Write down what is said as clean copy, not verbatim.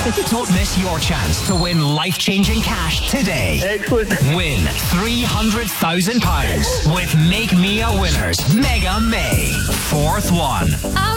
Don't miss your chance to win life-changing cash today. Excellent. Win £300,000 with Make Me a Winner's Mega May. Fourth one.